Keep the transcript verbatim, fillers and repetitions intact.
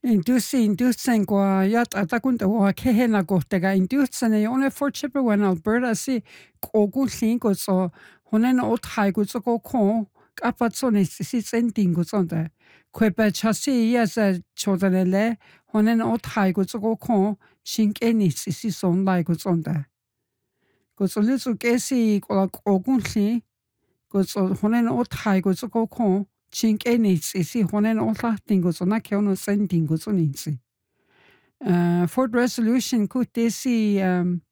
Indusi indusen kwa yat atakunta wa kehena kohtega indusene one for chipe when Alberta si kogu lingo so honen ot haigu so ko ko kapatsoni si sendingo sonda kwepa chasi yes chodanele honen ot haigu so ko ko shinkeni si son laigo sonda go so little kesi ko kogu li go so honen ot haigu so ko ko Chinkeni si honen ola tingo so na keono sendingo so ninsi. Uh, Ford resolution kutesi um,